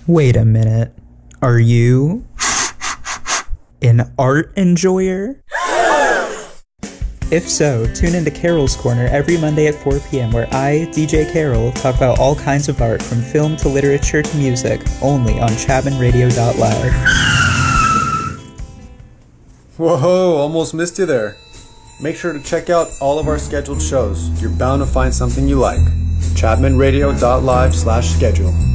Wait a minute. Are you an art enjoyer? If so, tune into Carol's Corner every Monday at 4 p.m. where I, DJ Carol, talk about all kinds of art from film to literature to music, only on ChapmanRadio.live. Whoa, almost missed you there. Make sure to check out all of our scheduled shows. You're bound to find something you like. ChapmanRadio.live/schedule.